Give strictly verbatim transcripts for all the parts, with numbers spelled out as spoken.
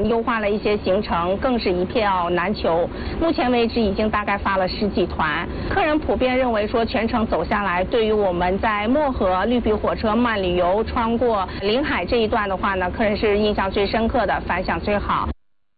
优化了一些行程，更是一票难求。目前为止已经大概发了十几团，客人普遍认为说全程走下来，对于我们在漠河绿皮火车慢旅游穿过领海这一段的话呢，客人是印象最深刻的，反响最好。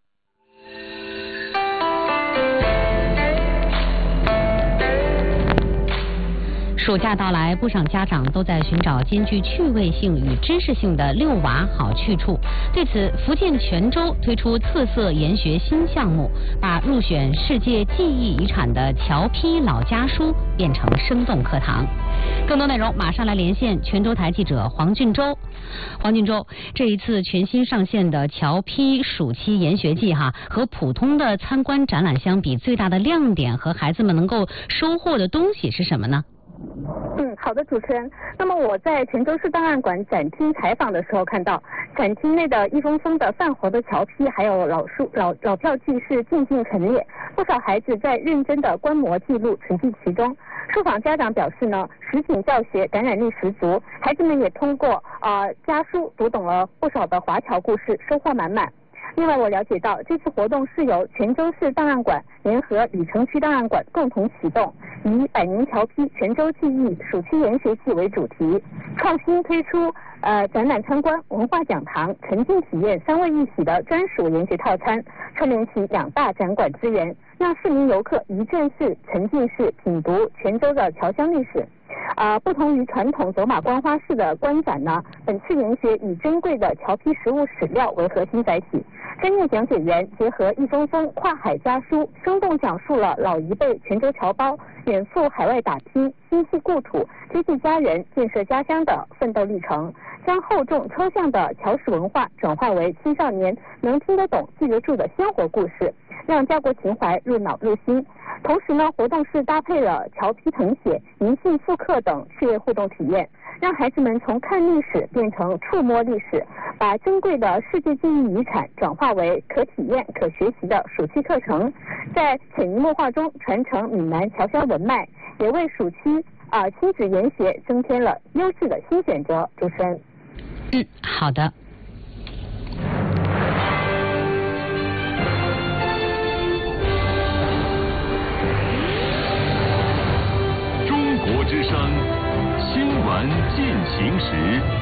暑假到来，不少家长都在寻找兼具趣味性与知识性的遛娃好去处。对此，福建泉州推出特色研学新项目，把入选世界记忆遗产的侨批老家书变成生动课堂。更多内容马上来连线泉州台记者黄俊洲。黄俊洲，这一次全新上线的侨批暑期研学季哈，和普通的参观展览相比，最大的亮点和孩子们能够收获的东西是什么呢？ 嗯，好的，主持人。那么我在泉州市档案馆展厅采访的时候看到，展厅内的一封封的泛活的侨批，还有老书老老票据是静静陈列，不少孩子在认真的观摩记录，沉浸其中。受访家长表示呢，实景教学感染力十足，孩子们也通过呃家书读懂了不少的华侨故事，收获满满。另外，我了解到这次活动是由泉州市档案馆联合鲤城区档案馆共同启动，以百年侨批泉州记忆暑期研学季为主题，创新推出呃展览参观、文化讲堂、沉浸体验三位一体的专属研学套餐，串联起两大展馆资源，让市民游客一站式、沉浸式品读泉州的侨乡历史。啊、呃，不同于传统走马观花式的观展呢，本次研学以珍贵的侨批实物史料为核心载体，专业讲解员结合一封封跨海家书，生动讲述了老一辈泉州侨胞远赴海外打拼、心系故土、接济家人、建设家乡的奋斗历程，将厚重抽象的侨史文化转化为青少年能听得懂、记得住的鲜活故事，让家国情怀入脑入心。同时呢，活动是搭配了侨批誊写、银杏复刻等趣味互动体验，让孩子们从看历史变成触摸历史，把珍贵的世界记忆遗产转化为可体验、可学习的暑期课程，在潜移默化中传承闽南侨乡文脉，也为暑期啊、呃、亲子研学增添了优质的新选择。主持人， 嗯，好的。 中国之声新闻进行时。